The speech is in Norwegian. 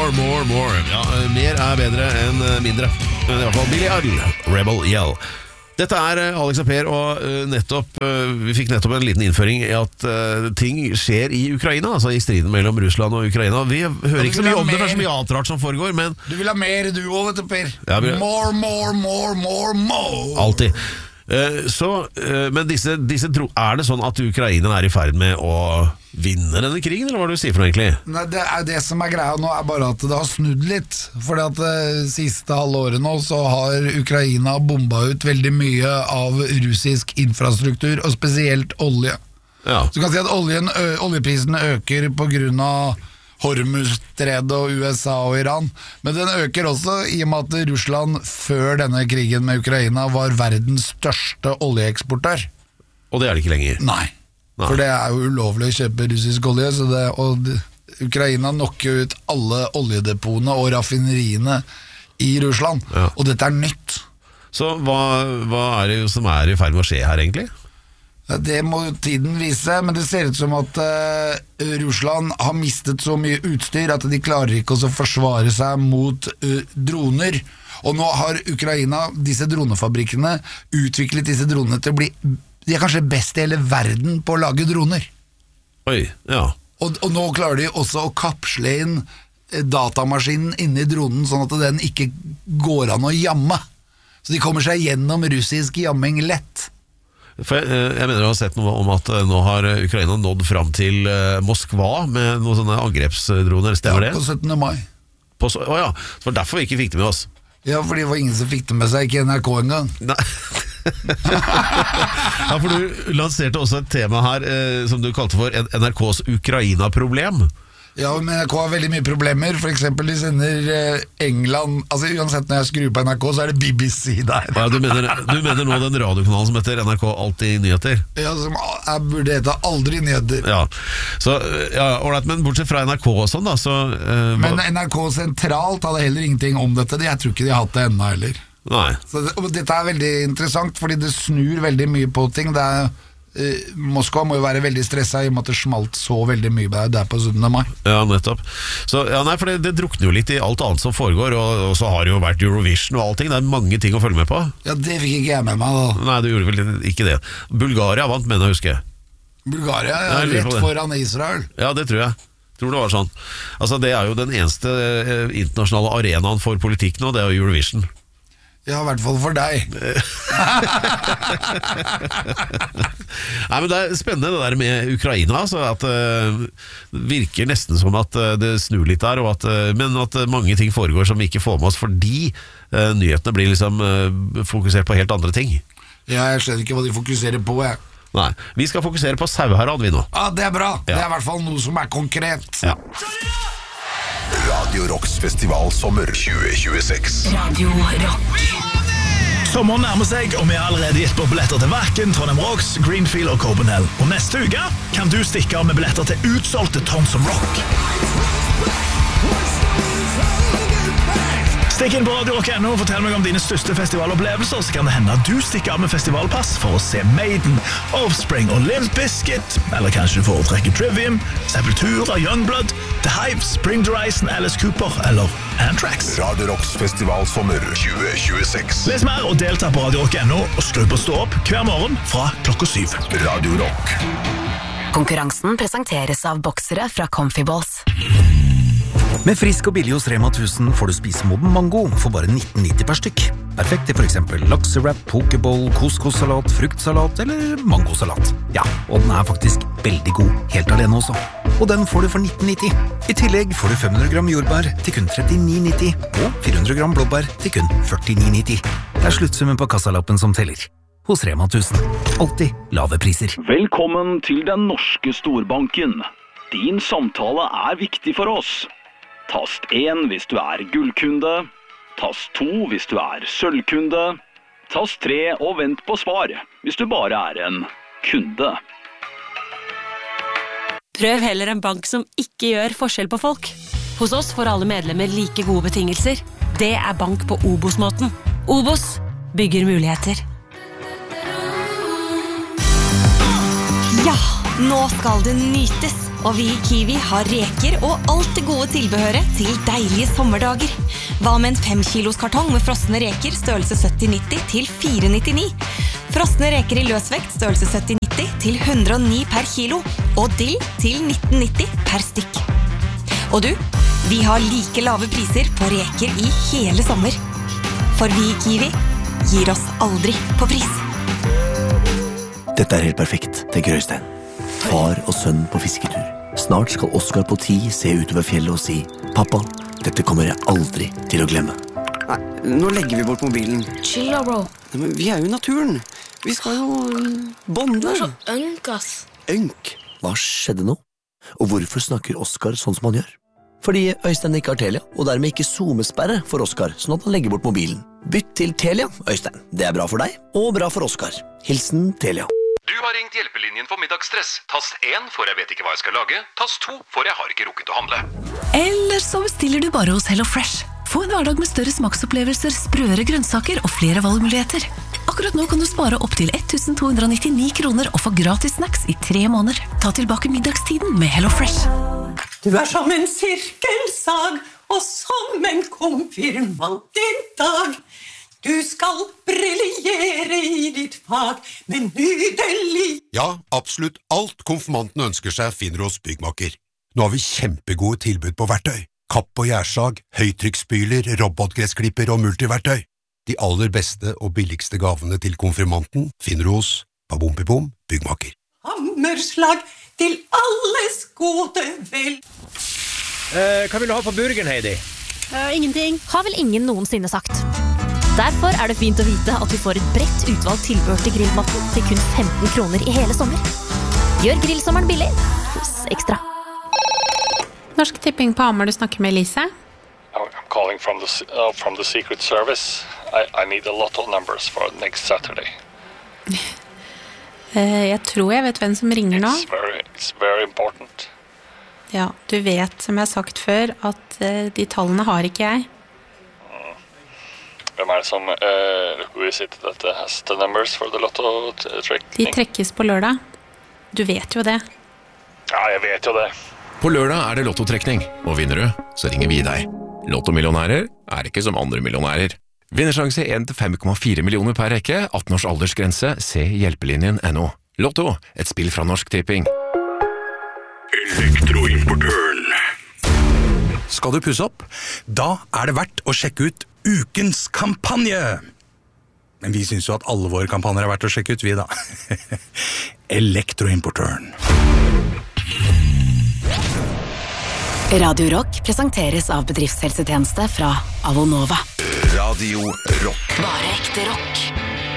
more. Ja, mer bedre enn mindre. Men i hvert fall Billy Idol, Rebel Yell. Dette Alex og Per, og vi fikk nettopp en liten innføring i at ting skjer i Ukraina, altså i striden mellom Russland og Ukraina. Vi hører ikke så mye om det, for det så mye annet rart som foregår, men... Du vil ha mer, du også, vet du, Per. Ja, More. Alltid. Men det sånn at Ukraina i ferd med å vinne denne krigen, eller hva du sier for noe egentlig? Nei, det som greia nå bare at det har snudd litt, fordi at det siste halvåret nå så har Ukraina bombet ut veldig mye av russisk infrastruktur, og spesielt olje. Ja. Så du kan si at oljeprisen øker på grunn av Hormuzstredet og USA og Iran, men den øker også i og med at Russland før denne krigen med Ukraina var verdens største oljeeksportør. Og det det ikke lenger? Nei. For det jo ulovlig å kjøpe russisk olje, Ukraina knocker ut alle oljedepotene og raffineriene i Russland, og dette nytt. Så hva det som i ferd med å skje her egentlig? Det må tiden vise, men det ser ut som at Russland har mistet så mye utstyr at de klarer ikke å forsvare seg mot droner. Og nå har Ukraina, disse dronefabrikkene, utviklet disse dronene til å bli... De kanskje best i hele verden på å lage droner. Oi, ja. Og nå klarer de også å kapsle inn datamaskinen inne i dronen, sånn at den ikke går an å jamme. Så de kommer seg gjennom russisk jamming lett. For jeg mener jeg har sett noe om at nå har Ukraina nådd fram til Moskva med noen sånne angrepsdroner, stemmer det? Ja, på 17. mai. Ja, så var derfor vi ikke fikk det med oss. Ja, fordi det var ingen som fikk det med seg, ikke NRK engang. Nei. Ja, for du lanserte også et tema her som du kalte for NRKs Ukraina-problem. Ja, men NRK har veldig mye problemer. For eksempel de sender England, altså uansett når jeg skrur på NRK så det BBC der. Ja, du mener nå den radiokanalen som heter NRK Alltid Nyheter? Ja, som burde hete Aldri Nyheter. Ja, så, ja, alright, men bortsett fra NRK og sånn da, så... Men NRK sentralt hadde heller ingenting om dette. Jeg tror ikke de har hatt det enda heller. Nei. Så dette veldig interessant, fordi det snur veldig mye på ting. Moskva må jo være veldig stresset i og med at det smalt så veldig mye der på 17. mai. Ja, nettopp. Så, ja, nei, for det drukner jo litt i alt annet som foregår, og så har det jo vært Eurovision og allting. Det mange ting å følge med på. Ja, det fikk ikke jeg med meg da. Nei, du gjorde vel ikke det. Bulgaria vant, mener jeg husker. Bulgaria, ja, rett foran Israel. Ja, det tror jeg. Tror det var sånn. Altså, det jo den eneste internasjonale arenaen for politikk nå, det jo Eurovision. Ja, i hvert fall for deg. Nei, men det spennende det der med Ukraina, altså, at det virker nesten som at det snur litt der, men at mange ting foregår som vi ikke får med oss, fordi nyhetene blir liksom fokusert på helt andre ting. Ja, jeg skjønner ikke hva de fokuserer på, jeg. Nei, vi skal fokusere på Sauherad vi nå. Ja, det bra. Ja. Det i hvert fall noe som konkret. Ja. Radio Rocks festivalsommer 2026. Radio Rock. Sommeren nærmer seg, og vi har allerede gitt på billetter til Vakken, Trondheim Rocks, Greenfield og Copenhagen. Og neste uke kan du stikke av med billetter til utsolgte Tons of Rock. Stikk inn på Radio Rock.no og fortell meg om dine største festivalopplevelser, så kan det hende at du stikker av med festivalpass for å se Maiden, Offspring og Limp Bizkit, eller kanskje du foretrekker Trivium, Sepultura, Youngblood, The Hive, Bring the Horizon, Alice Cooper eller Anthrax. Radio Rocks festivalsommer 2026. Les mer og delta på Radio Rock.no og skru på stå opp hver morgen fra 7:00. Radio Rock. Konkurransen presenteres av boksere fra Comfy Balls. Med frisk og billig hos Rema 1000 får du spise moden mango for bare 19,90 per stykk. Perfekt til for eksempel laksewrap, pokeball, couscous-salat, fruktsalat eller mangosalat. Ja, og den faktisk veldig god, helt alene også. Og den får du for 19,90. I tillegg får du 500 gram jordbær til kun 39,90 og 400 gram blåbær til kun 49,90. Det sluttsummen på kassalappen som teller. Hos Rema 1000. Alltid lave priser. Velkommen til den norske storbanken. Din samtale viktig for oss. Tast 1 hvis du gullkunde, tast 2 hvis du sølvkunde, tast 3 og vent på svar hvis du bare en kunde. Prøv heller en bank som ikke gjør forskjell på folk. Hos oss får alle medlemmer like gode betingelser. Det bank på Obos-måten. Obos bygger muligheter. Ja, nå skal det nytes. Og vi i Kiwi har reker og alt det gode tilbehøret til deilige sommerdager. Hva med en 5 kilos kartong med frosne reker størrelse 70-90 til 499? Frosne reker i løsvekt størrelse 70-90 til 109 per kilo. Og dill til 1990 per stykk. Og du, vi har like lave priser på reker i hele sommer. For vi i Kiwi gir oss aldri på pris. Dette helt perfekt, tenker Øystein. Far og sønn på fisketur. Snart skal Oskar på 10 se utover fjellet og si «Pappa, dette kommer jeg aldri til å glemme». Nei, nå legger vi bort mobilen. Chill da, bro. Nei, men vi jo i naturen. Vi skal jo bonde. Du så ønk, ass. Ønk? Hva skjedde nå? Og hvorfor snakker Oskar sånn som han gjør? Fordi Øystein ikke har Telia, og dermed ikke zoomesperre for Oskar, sånn at han legger bort mobilen. Bytt til Telia, Øystein. Det bra for deg, og bra for Oskar. Hilsen Telia. Du har ringt hjelpelinjen for middagsstress. Tast 1 for jeg vet ikke hva jeg skal lage. Tast 2 for jeg har ikke rukket å handle. Eller så bestiller du bare hos HelloFresh. Få en hverdag med større smaksopplevelser, sprøere grønnsaker og flere valgmuligheter. Akkurat nå kan du spare opp til 1299 kroner og få gratis snacks i 3 måneder. Ta tilbake middagstiden med HelloFresh. Du som en sirkelsag og som en konfirmant i dag. Du skal briljere i ditt fag med nydelig. Ja, absolutt alt konfirmanten ønsker seg finner hos Byggmaker. Nå har vi kjempegode tilbud på verktøy. Kapp og gjærsag, høytrykksspyler, robotgressklipper og multiverktøy. De aller beste og billigste gavene til konfirmanten finner du hos Babompibom Byggmaker. Hammerslag til alles gode vel. Hva vil du ha på burgeren, Heidi? Ingenting. Har vel ingen noensinne sagt. Derfor det fint å vite at vi får et bredt utvalg tilbehør til grillmatten til kun 15 kroner i hele sommer. Gjør grillsommeren billig hos Ekstra. Norsk Tipping på Hamar, du snakker med Elise. I'm calling from the Secret Service. I need a lot of numbers for next Saturday. Jeg tror jeg vet hvem som ringer nå. It's very important. Ja, du vet, som jeg har sagt før, at de tallene har ikke jeg. Hvem det som who is it that has the numbers for the lotto trekning? De trekkes på lørdag. Du vet jo det. Ja, jeg vet jo det. På lørdag det lottotrekning, og vinner du, så ringer vi deg. Lottomillionærer ikke som andre millionærer. Vinnersjanse 1-5,4 millioner per rekke, 18 års aldersgrense, se hjelpelinjen.no. Lotto, et spill fra Norsk Tipping. Elektroimportøren. Skal du pusse opp? Da det verdt å sjekke ut ukens kampanje. Men vi synes jo at alle våre kampanjer verdt å sjekke ut, vi da. Elektroimportøren. Radio Rock presenteres av bedriftshelsetjeneste fra Avonova. Radio Rock. Bare ekte rock.